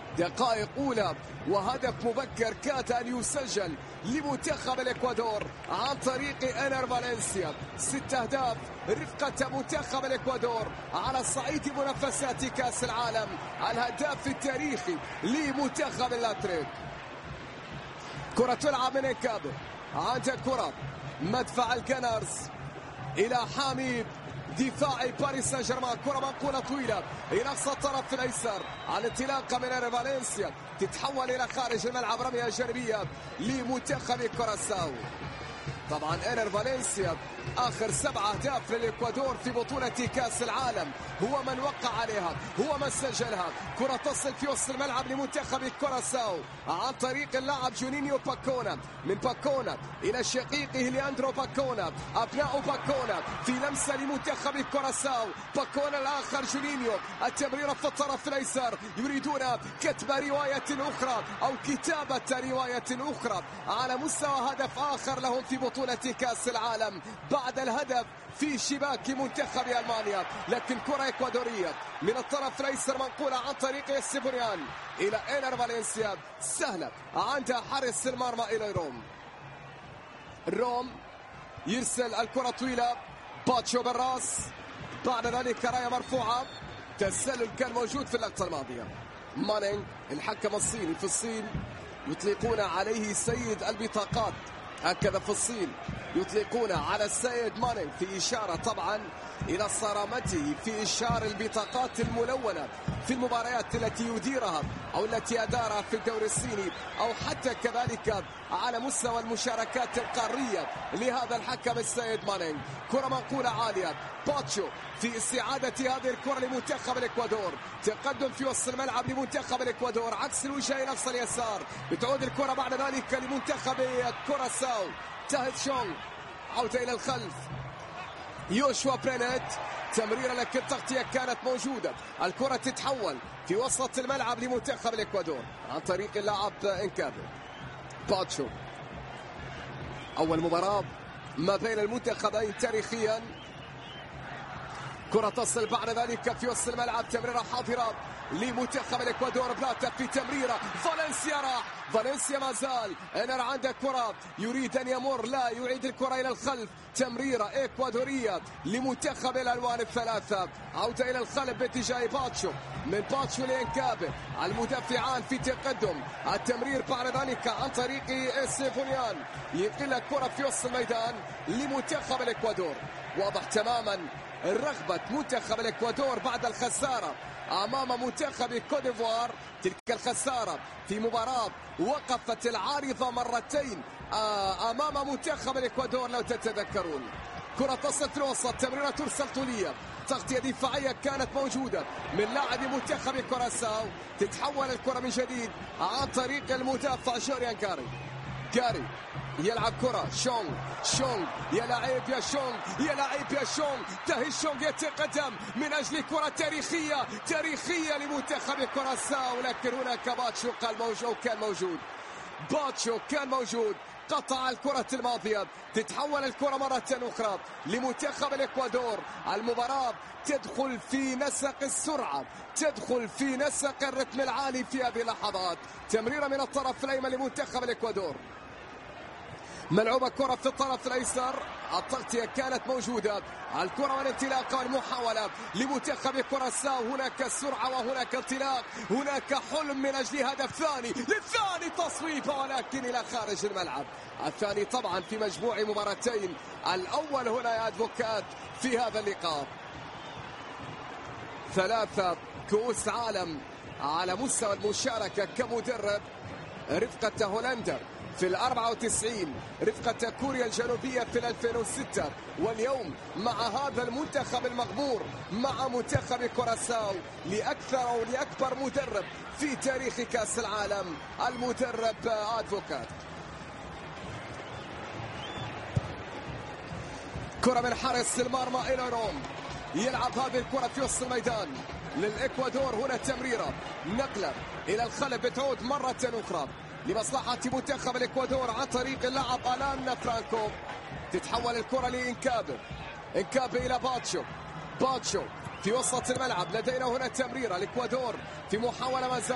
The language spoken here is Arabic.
دقائق أولى وهدف مبكر كاد أن يسجل لمنتخب الإكوادور عن طريق إنر فالنسيا. 6 أهداف رفقة منتخب الإكوادور على صعيد منافسات كأس العالم. الهداف التاريخي لمنتخب الأتريك. كرة تلعب من إنكابي، عند الكرة مدفع الجنرز إلى حميد دفاعي باريس سان جيرمان. كرة منقولة طويلة إلى أقصى الطرف الأيسر على انطلاقة من إنر فالنسيا، تتحول إلى خارج الملعب، رمية جانبية لمنتخب كوراساو. طبعا إنر فالنسيا آخر 7 أهداف للإكوادور في بطولة كأس العالم هو من وقع عليها، هو من سجلها. كرة تصل في وسط الملعب لمنتخب كوراساو عن طريق اللاعب جونينيو باكونا. من باكونا إلى شقيقه لياندرو باكونا، أبناء باكونا في لمسة لمنتخب كوراساو. باكونا الآخر جونينيو، التمريرة في الطرف الأيسر، يريدون كتب رواية أخرى أو كتابة رواية أخرى على مستوى هدف آخر لهم في بطولة كأس العالم بعد الهدف في شباك منتخب ألمانيا. لكن كرة إكوادورية من الطرف الأيسر منقولة عن طريق السيفونيان إلى إنر فالنسيا، سهلة عند حارس المرمى إلى روم يرسل الكرة طويلة، باتشو بالراس، بعد ذلك راية مرفوعة. تسلل كان موجود في اللقطة الماضية. مانينغ الحكم الصيني، في الصين يطلقون عليه سيد البطاقات، هكذا في الصين يطلقون على السيد مانينغ في إشارة طبعا إلى صرامته في إشارة البطاقات الملونة في المباريات التي يديرها أو التي أدارها في الدوري الصيني، أو حتى كذلك على مستوى المشاركات القارية لهذا الحكم السيد مانينغ. كرة منقولة عالية، باتشو في استعادة هذه الكرة لمنتخب الإكوادور. تقدم في وسط الملعب لمنتخب الإكوادور عكس الوجه إلى أقصى اليسار. بتعود الكرة بعد ذلك لمنتخب كوراساو. تاهت شونغ، عودة إلى الخلف، يوشوا برينيت، تمريرة لكن التغطية كانت موجودة. الكرة تتحول في وسط الملعب لمنتخب الإكوادور عن طريق اللاعب إنكابي. باتشو، أول مباراة ما بين المنتخبين تاريخيا. كرة تصل بعد ذلك في وسط الملعب، تمريرة حاضرة لمنتخب الإكوادور. بلاتا في تمريرة، فالنسيا راح، فالنسيا ما زال. إنر عنده كرة يريد أن يمر، لا، يعيد الكرة إلى الخلف. تمريرة إكوادورية لمنتخب الألوان الثلاثة، عودة إلى الخلف باتجاه باتشو، من باتشو لإنكابي، المدافعان في تقدم. التمرير بعد ذلك عن طريق سيفونيان، ينقل الكرة في وسط الميدان لمنتخب الإكوادور. واضح تماما رغبة منتخب الإكوادور بعد الخسارة أمام منتخب كوت ديفوار. تلك الخسارة في مباراة وقفت العارضة مرتين أمام منتخب الإكوادور لو تتذكرون. كرة تصل في الوسط، تمريرة ترسل طولية، تغطية دفاعية كانت موجودة من لاعب منتخب كوراساو. تتحول الكرة من جديد عن طريق المدافع جوريان جاري يلعب كرة شونغ يا لاعب يا شونغ، يا لاعب يا شونغ. تاهي شونغ يتقدم من أجل كرة تاريخية لمنتخب كوراساو. لكن هناك باتشو كان موجود، قطع الكرة الماضية. تتحول الكرة مرة أخرى لمنتخب الإكوادور. المباراة تدخل في نسق السرعة، تدخل في نسق الرتم العالي في هذه اللحظات. تمريرة من الطرف الأيمن لمنتخب الإكوادور، ملعوبة كرة في الطرف الأيسر، التغطية كانت موجودة. الكرة والانطلاقة والمحاولة لمنتخب كوراساو. هناك سرعة وهناك انطلاق، هناك حلم من أجل هدف ثاني، تصويبة ولكن إلى خارج الملعب. الثاني طبعا في مجموع مباراتين، الأول هنا يا أدفوكات في هذا اللقاء. 3 كؤوس عالم على مستوى المشاركة كمدرب، رفقة هولندا في 94، رفقة كوريا الجنوبية في 2006، واليوم مع هذا المنتخب المغمور مع منتخب كوراساو لأكثر أو لأكبر مدرب في تاريخ كأس العالم، المدرب أدفوكات. كرة من حارس المرمى إلى روم، يلعب هذه الكرة في وسط الميدان للإكوادور. هنا تمريرة، نقلة إلى الخلف، بتعود مرة أخرى لمصلحة منتخب الإكوادور عن طريق اللاعب ألان فرانكو. تتحول الكرة لإنكابي إلى باتشو في وسط الملعب. لدينا هنا تمريرة الإكوادور في محاولة ما زالت.